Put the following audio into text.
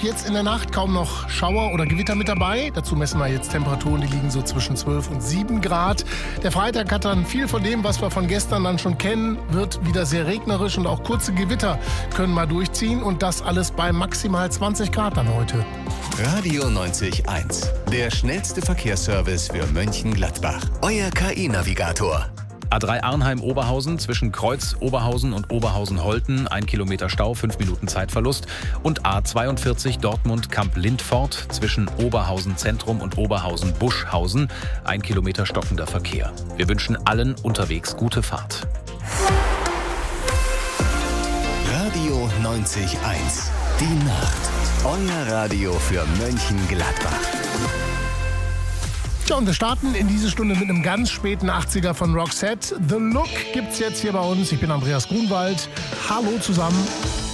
jetzt in der Nacht kaum noch Schauer oder Gewitter mit dabei. Dazu messen wir jetzt Temperaturen, die liegen so zwischen 12 und 7 Grad. Der Freitag hat dann viel von dem, was wir von gestern dann schon kennen, wird wieder sehr regnerisch und auch kurze Gewitter können mal durchziehen. Und das alles bei maximal 20 Grad dann heute. Radio 90.1, der schnellste Verkehrsservice für Mönchengladbach. Euer KI-Navigator. A3 Arnheim-Oberhausen zwischen Kreuz Oberhausen und Oberhausen-Holten, 1 Kilometer Stau, 5 Minuten Zeitverlust. Und A42 Dortmund-Kamp-Lindfort zwischen Oberhausen-Zentrum und Oberhausen-Buschhausen, 1 Kilometer stockender Verkehr. Wir wünschen allen unterwegs gute Fahrt. Radio 90.1, die Nacht. Euer Radio für Mönchengladbach. Ja, und wir starten in diese Stunde mit einem ganz späten 80er von Roxette. The Look gibt's jetzt hier bei uns. Ich bin Andreas Grunwald. Hallo zusammen.